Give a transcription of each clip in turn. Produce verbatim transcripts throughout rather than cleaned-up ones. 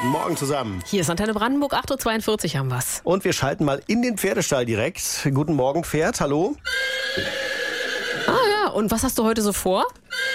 Guten Morgen zusammen. Hier ist Antenne Brandenburg, acht Uhr zweiundvierzig haben wir's. Und wir schalten mal in den Pferdestall direkt. Guten Morgen, Pferd, hallo? Ah ja, und was hast du heute so vor?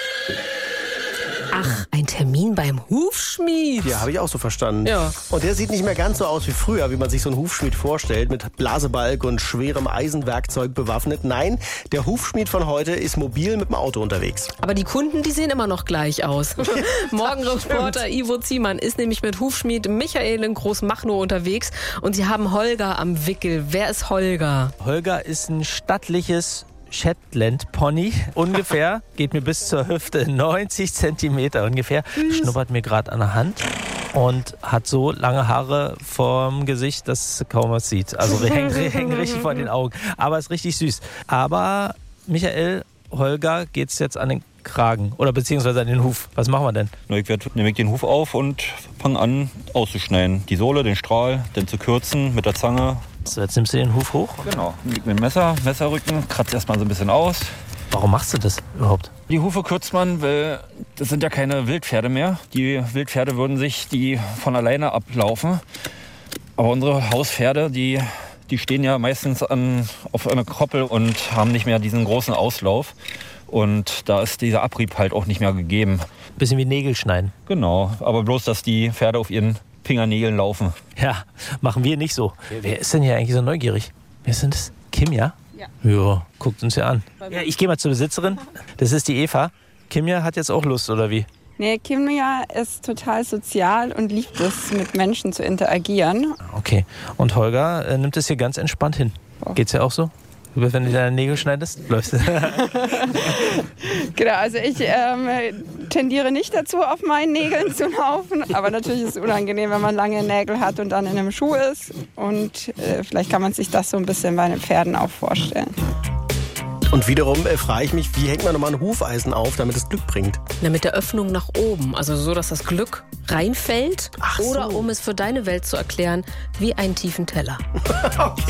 Ach, ein Termin beim Hufschmied. Ja, habe ich auch so verstanden. Ja. Und der sieht nicht mehr ganz so aus wie früher, wie man sich so einen Hufschmied vorstellt, mit Blasebalg und schwerem Eisenwerkzeug bewaffnet. Nein, der Hufschmied von heute ist mobil mit dem Auto unterwegs. Aber die Kunden, die sehen immer noch gleich aus. Morgenreporter Ivo Ziemann ist nämlich mit Hufschmied Michael in Großmachnow unterwegs und sie haben Holger am Wickel. Wer ist Holger? Holger ist ein stattliches Shetland-Pony, ungefähr, geht mir bis zur Hüfte, neunzig Zentimeter ungefähr, schnuppert mir gerade an der Hand und hat so lange Haare vorm Gesicht, dass kaum was sieht. Also hängt, hängt richtig vor den Augen, aber ist richtig süß. Aber Michael, Holger geht's jetzt an den Kragen oder beziehungsweise an den Huf. Was machen wir denn? Ich werde nämlich den Huf auf und fange an auszuschneiden. Die Sohle, den Strahl, dann zu kürzen mit der Zange. So, jetzt nimmst du den Huf hoch. Genau, leg mir ein Messer, Messerrücken, kratze erstmal so ein bisschen aus. Warum machst du das überhaupt? Die Hufe kürzt man, weil das sind ja keine Wildpferde mehr. Die Wildpferde würden sich die von alleine ablaufen. Aber unsere Hauspferde, die, die stehen ja meistens an, auf einer Koppel und haben nicht mehr diesen großen Auslauf. Und da ist dieser Abrieb halt auch nicht mehr gegeben. Bisschen wie Nägel schneiden. Genau, aber bloß, dass die Pferde auf ihren Fingernägeln laufen. Ja, machen wir nicht so. Wer ist denn hier eigentlich so neugierig? Wer ist denn das? Kimja? Ja. Ja, guckt uns ja an. Ja, ich gehe mal zur Besitzerin. Das ist die Eva. Kimja hat jetzt auch Lust, oder wie? Nee, Kimja ist total sozial und liebt es, mit Menschen zu interagieren. Okay. Und Holger äh, nimmt es hier ganz entspannt hin. Geht's ja auch so? Wenn du deine Nägel schneidest, läufst du. Genau, also ich ähm, tendiere nicht dazu, auf meinen Nägeln zu laufen. Aber natürlich ist es unangenehm, wenn man lange Nägel hat und dann in einem Schuh ist. Und äh, vielleicht kann man sich das so ein bisschen bei den Pferden auch vorstellen. Und wiederum äh, frage ich mich, wie hängt man nochmal ein Hufeisen auf, damit es Glück bringt? Na, mit der Öffnung nach oben, also so, dass das Glück reinfällt. Ach so. Oder um es für deine Welt zu erklären, wie einen tiefen Teller. Okay.